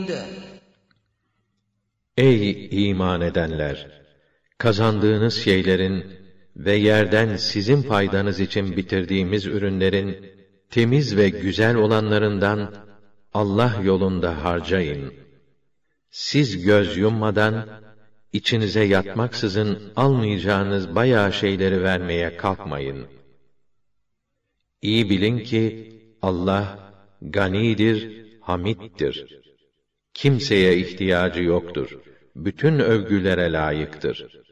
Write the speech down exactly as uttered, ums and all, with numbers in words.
Ey iman edenler! Kazandığınız şeylerin ve yerden sizin faydanız için bitirdiğimiz ürünlerin temiz ve güzel olanlarından Allah yolunda harcayın. Siz göz yummadan, içinize yatmaksızın almayacağınız bayağı şeyleri vermeye kalkmayın. İyi bilin ki Allah ganidir, hamittir. Kimseye ihtiyacı yoktur. Bütün övgülere layıktır.